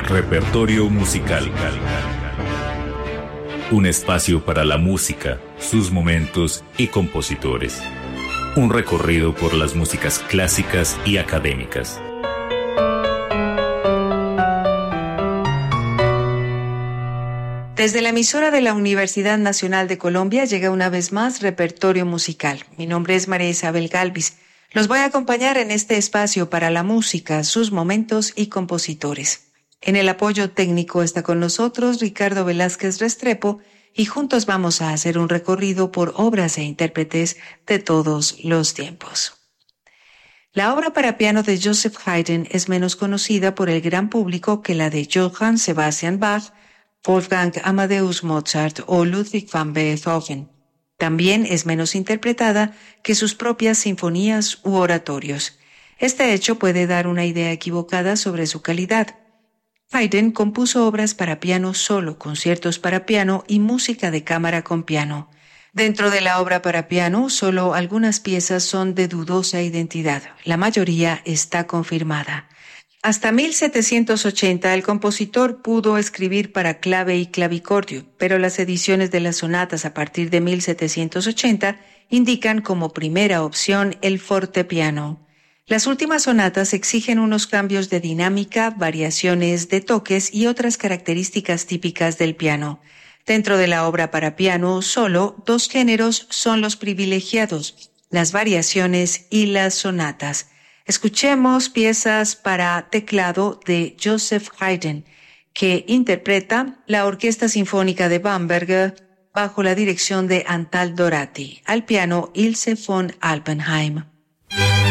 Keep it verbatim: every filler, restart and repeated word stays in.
Repertorio musical. Un espacio para la música, sus momentos y compositores. Un recorrido por las músicas clásicas y académicas. Desde la emisora de la Universidad Nacional de Colombia llega una vez más Repertorio Musical. Mi nombre es María Isabel Galvis. Los voy a acompañar en este espacio para la música, sus momentos y compositores. En el apoyo técnico está con nosotros Ricardo Velázquez Restrepo y juntos vamos a hacer un recorrido por obras e intérpretes de todos los tiempos. La obra para piano de Joseph Haydn es menos conocida por el gran público que la de Johann Sebastian Bach, Wolfgang Amadeus Mozart o Ludwig van Beethoven. También es menos interpretada que sus propias sinfonías u oratorios. Este hecho puede dar una idea equivocada sobre su calidad. Haydn compuso obras para piano solo, conciertos para piano y música de cámara con piano. Dentro de la obra para piano, solo algunas piezas son de dudosa identidad. La mayoría está confirmada. Hasta mil setecientos ochenta el compositor pudo escribir para clave y clavicordio, pero las ediciones de las sonatas a partir de mil setecientos ochenta indican como primera opción el fortepiano. Las últimas sonatas exigen unos cambios de dinámica, variaciones de toques y otras características típicas del piano. Dentro de la obra para piano solo, dos géneros son los privilegiados, las variaciones y las sonatas. Escuchemos piezas para teclado de Joseph Haydn, que interpreta la Orquesta Sinfónica de Bamberg bajo la dirección de Antal Doráti, al piano Ilse von Alpenheim.